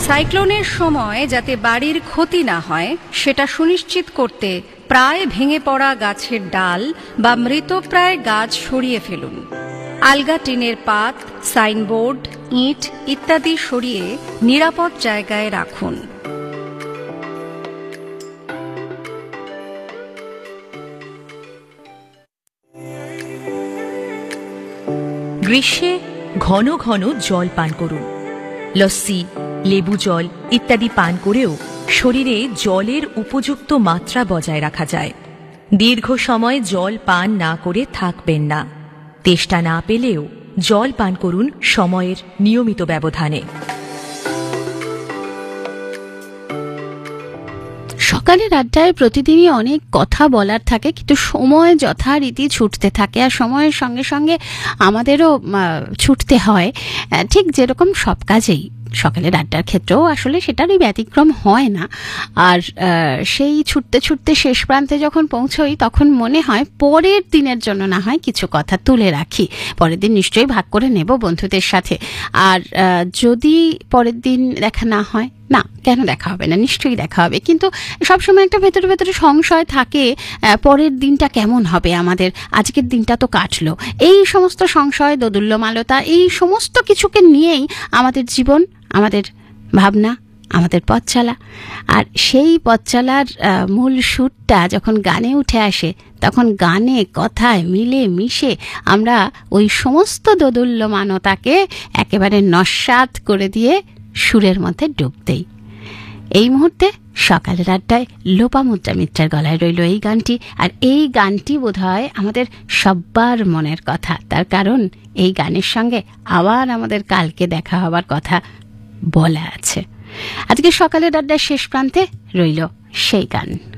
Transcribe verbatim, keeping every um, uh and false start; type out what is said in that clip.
সাইক্লোনের সময় যাতে বাড়ির ক্ষতি না হয় সেটা সুনিশ্চিত করতে প্রায় ভেঙে পড়া গাছের ডাল বা মৃতপ্রায় গাছ সরিয়ে ফেলুন। আলগা টিনের পাত, সাইনবোর্ড, ইট ইত্যাদি সরিয়ে নিরাপদ জায়গায় রাখুন। গ্রীষ্মে ঘন ঘন জল পান করুন। লস্যি, লেবু জল ইত্যাদি পান করেও শরীরে জলের উপযুক্ত মাত্রা বজায় রাখা যায়। দীর্ঘ সময় জল পান না করে থাকবেন না। তেষ্টা না পেলেও জল পান করুন সময়ের নিয়মিত ব্যবধানে। সকালের আড্ডায় প্রতিদিনই অনেক কথা বলার থাকে, কিন্তু সময় যথারীতি ছুটতে থাকে আর সময়ের সঙ্গে সঙ্গে আমাদেরও ছুটতে হয়, ঠিক যেরকম সব কাজেই সকালের আড্ডার ক্ষেত্রেও আসলে সেটারই ব্যতিক্রম হয় না। আর সেই ছুটতে ছুটতে শেষ প্রান্তে যখন পৌঁছই তখন মনে হয় পরের দিনের জন্য না হয় কিছু কথা তুলে রাখি, পরের দিন নিশ্চয়ই ভাগ করে নেব বন্ধুদের সাথে। আর যদি পরের দিন দেখা না হয়, না কেন দেখা হবে না, নিশ্চয়ই দেখা হবে, কিন্তু সবসময় একটা ভেতরে ভেতরে সংশয় থাকে পরের দিনটা কেমন হবে আমাদের, আজকের দিনটা তো কাটলো। এই সমস্ত সংশয়, দোদুল্যমালতা, এই সমস্ত কিছুকে নিয়েই আমাদের জীবন, আমাদের ভাবনা, আমাদের পথ চলা। আর সেই পথ চলার মূল সুরটা যখন গানে উঠে আসে তখন গানে কথায় মিলে মিশে আমরা ওই সমস্ত দোদুল্যমানতাকে একেবারে নস্যাৎ করে দিয়ে সুরের মধ্যে ডুব দেই। এই মুহূর্তে সকালের আড্ডায় লোপামুদ্রা মিত্রের গলায় রইল এই গানটি। আর এই গানটি বোধহয় আমাদের সব্বার মনের কথা, তার কারণ এই গানের সঙ্গে আবার আমাদের কালকে দেখা হবার কথা বলা আছে। আজকে সকালের আড্ডার শেষ প্রান্তে রইল সেই গান।